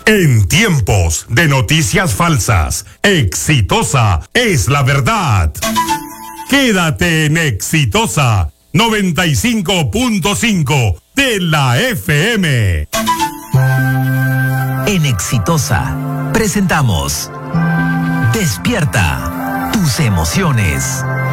En tiempos de noticias falsas, Exitosa es la verdad. Quédate en Exitosa 95.5 de la FM. En Exitosa presentamos Despierta tus emociones.